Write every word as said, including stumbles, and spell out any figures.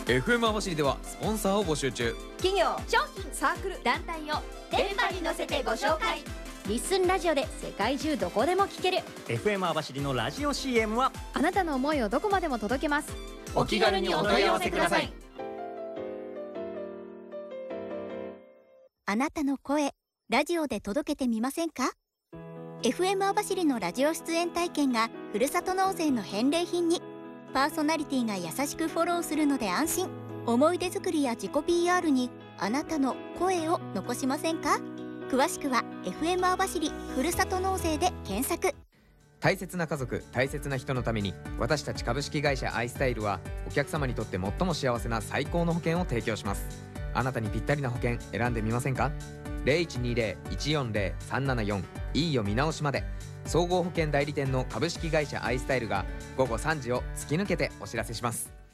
エフエム 網走ではスポンサーを募集中。 企業、 商品、 サークル、 団体を電波に乗せてご紹介。 リッスンラジオで世界中どこでも聞ける。 エフエム 網走のラジオ シーエム はあなたの思いをどこまでも届けます。 お気軽にお問い合わせください。 あなたの声、ラジオで届けてみませんか？ エフエム 網走のラジオ出演体験がふるさと納税の返礼品に。パーソナリティが優しくフォローするので安心。思い出作りや自己 ピーアール にあなたの声を残しませんか？詳しくは エフエム 網走ふるさと納税で検索。 大切な家族、大切な人のために、私たち株式会社アイスタイルはお客様にとって最も幸せな最高の保険を提供します。あなたにぴったりな保険選んでみませんか？ ゼロいちにゼロ いちよんゼロ さんななよん いいよ見直しまで。総合保険代理店の株式会社アイスタイルが午後さんじを突き抜けてお知らせします。